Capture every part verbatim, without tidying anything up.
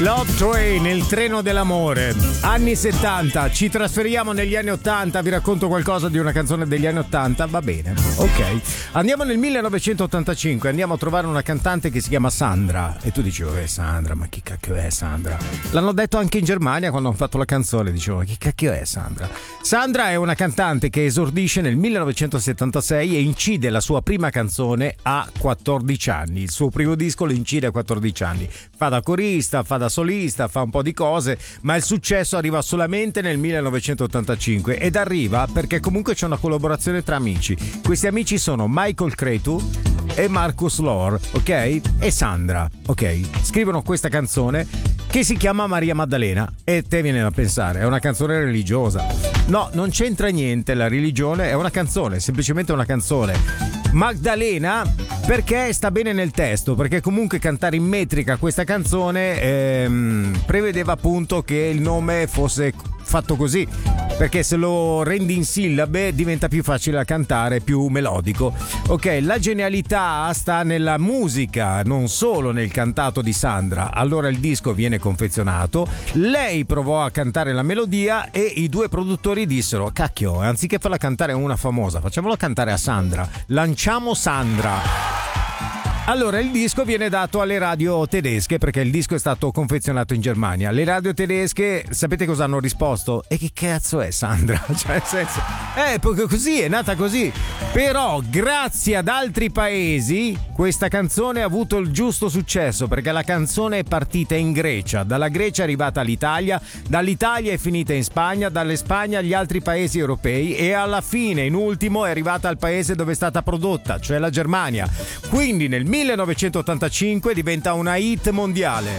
Love Train, il treno dell'amore, anni settanta, ci trasferiamo negli anni ottanta, vi racconto qualcosa di una canzone degli anni ottanta, va bene, ok. Andiamo nel millenovecentottantacinque, andiamo a trovare una cantante che si chiama Sandra, e tu dici, vabbè Sandra, ma chi cacchio è Sandra? L'hanno detto anche in Germania quando hanno fatto la canzone, dicevano, chi cacchio è Sandra? Sandra è una cantante che esordisce nel millenovecentosettantasei e incide la sua prima canzone a quattordici anni, il suo primo disco lo incide a quattordici anni, fa da corista, fa da solista, fa un po' di cose, ma il successo arriva solamente nel millenovecentottantacinque ed arriva perché comunque c'è una collaborazione tra amici. Questi amici sono Michael Cretu e Marcus Lohr, ok? E Sandra, ok? Scrivono questa canzone che si chiama Maria Maddalena e te viene da pensare, è una canzone religiosa. No, non c'entra niente la religione, è una canzone, semplicemente una canzone. Magdalena perché sta bene nel testo, perché comunque cantare in metrica questa canzone ehm, prevedeva appunto che il nome fosse fatto così, perché se lo rendi in sillabe diventa più facile da cantare, più melodico. Ok, la genialità sta nella musica, non solo nel cantato di Sandra. Allora il disco viene confezionato, lei provò a cantare la melodia e i due produttori dissero, cacchio, anziché farla cantare una famosa, facciamola cantare a Sandra, lanciamo Sandra. Allora il disco viene dato alle radio tedesche perché il disco è stato confezionato in Germania. Le radio tedesche, sapete cosa hanno risposto? E che cazzo è Sandra? Cioè nel senso, eh, così, è nata così. Però grazie ad altri paesi questa canzone ha avuto il giusto successo, perché la canzone è partita in Grecia, dalla Grecia è arrivata all'Italia, dall'Italia è finita in Spagna, dalle Spagna agli altri paesi europei e alla fine, in ultimo, è arrivata al paese dove è stata prodotta, cioè la Germania. Quindi nel millenovecentottantacinque diventa una hit mondiale.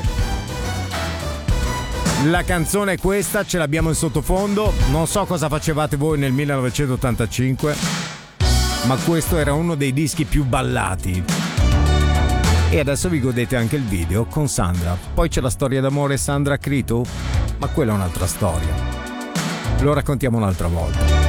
La canzone è questa, ce l'abbiamo in sottofondo. Non so cosa facevate voi nel millenovecentottantacinque, ma questo era uno dei dischi più ballati. E adesso vi godete anche il video con Sandra. Poi c'è la storia d'amore Sandra Cretu, ma quella è un'altra storia. Lo raccontiamo un'altra volta.